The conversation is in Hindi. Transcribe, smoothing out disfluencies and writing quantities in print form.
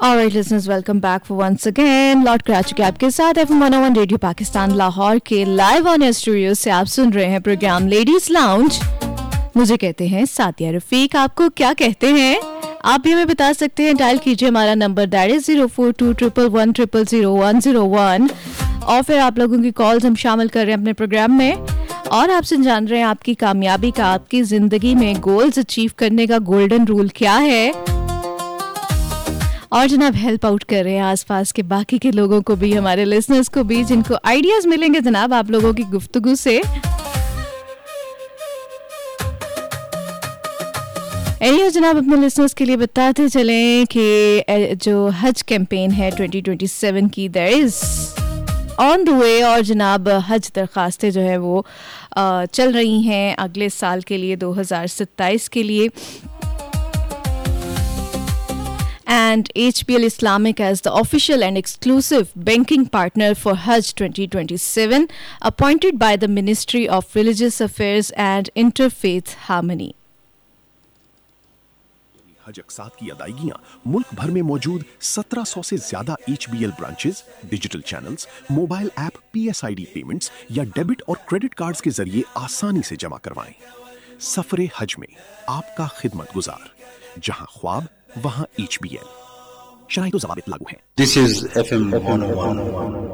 Alright listeners, welcome back for once again. लौट कर आ चुके आपके साथ FM 101 रेडियो पाकिस्तान लाहौर के लाइव ऑन एयर स्टूडियो से आप सुन रहे हैं प्रोग्राम लेडीज लाउंज। मुझे कहते हैं सातिया रफीक। आपको क्या कहते हैं आप भी हमें बता सकते हैं। डायल कीजिए हमारा नंबर दैट इज 042111000101 और फिर आप लोगों की कॉल्स हम शामिल कर रहे हैं अपने प्रोग्राम में और आपसे जान रहे हैं आपकी कामयाबी का, आपकी जिंदगी में गोल्स अचीव करने का गोल्डन रूल क्या है। और जनाब हेल्प आउट कर रहे हैं आसपास के बाकी के लोगों को भी, हमारे लिसनर्स को भी, जिनको आइडियाज मिलेंगे जनाब आप लोगों की गुफ्तगू से। जनाब अपने लिसनर्स के लिए बताते चलें कि जो हज कैंपेन है 2027 की there is on the way और जनाब हज दरख्वास्तें जो है वो चल रही हैं अगले साल के लिए 2027 के लिए। And HBL Islamic as the official and exclusive banking partner for Hajj 2027 appointed by the Ministry of Religious Affairs and Interfaith Harmony. हज अक़सात की अदायगियां मुल्क भर में मौजूद 1700 से ज्यादा HBL branches, digital channels, mobile app, PSID payments या डेबिट और क्रेडिट कार्ड्स के जरिए आसानी से जमा करवाएं। सफरे हज में आपका खिदमत गुजार, जहां ख्वाब वहां HBL। शराइत व ज़वाबित लागू हैं। This is FM 101